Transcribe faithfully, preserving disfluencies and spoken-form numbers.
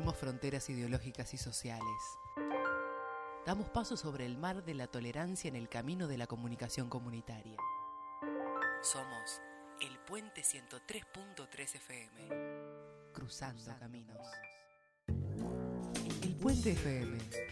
Definimos fronteras ideológicas y sociales. Damos paso sobre el mar de la tolerancia en el camino de la comunicación comunitaria. Somos el Puente ciento tres punto tres F M. Cruzando, Cruzando caminos. caminos. El Puente F M,